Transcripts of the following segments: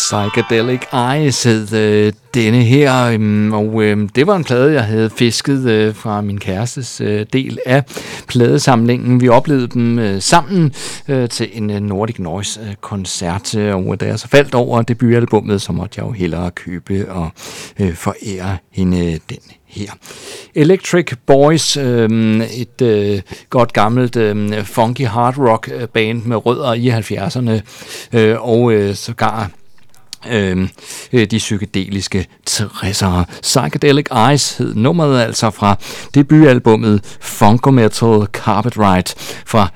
Psychedelic Eyes hed denne her, og det var en plade, jeg havde fisket fra min kærestes del af pladesamlingen. Vi oplevede dem sammen til en Nordic Noise-koncert, og da jeg så faldt over debutalbummet, så måtte jeg jo hellere købe og forære hende den her. Electric Boys, et godt gammelt funky hard rock band med rødder i 70'erne, og sågar de psykedeliske 60'ere. Psychedelic Eyes hed nummeret altså fra debutalbummet Funkometal Carpet Ride fra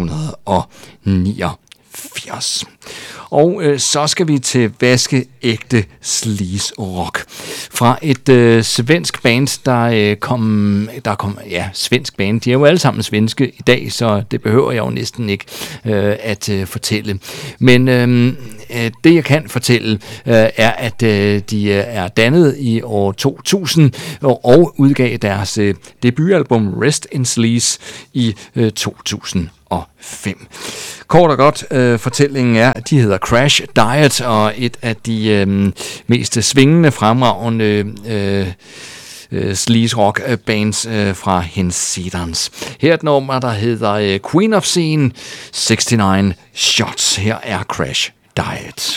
1989. Og så skal vi til vaskeægte sleaze rock. Fra et svensk band, der kom, svensk band. De er jo alle sammen svenske i dag, så det behøver jeg jo næsten ikke at fortælle. Men det jeg kan fortælle er, at de er dannet i år 2000 og udgav deres debutalbum Rest in Sleaze i 2005. Kort og godt, fortællingen er, at de hedder Crash Diet, og et af de mest svingende, fremragende sleaze rock bands fra hinsides. Her er et nummer, der hedder Queen of Scene 69 Shots. Her er Crash Diet.